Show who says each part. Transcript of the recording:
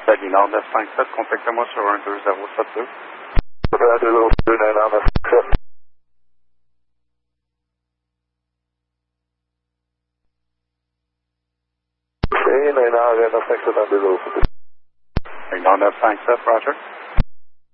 Speaker 1: Salut Nord 957, contactez-moi sur 12072.
Speaker 2: 12072, Nord 957. Nord 957,
Speaker 1: Nord 957, Roger.